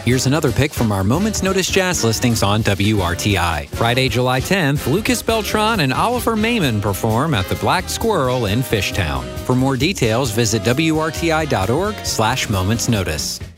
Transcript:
Here's another pick from our Moments Notice jazz listings on WRTI. Friday, July 10th, Lucas Beltran and Oliver Mayman perform at the Black Squirrel in Fishtown. For more details, visit WRTI.org/Moments Notice.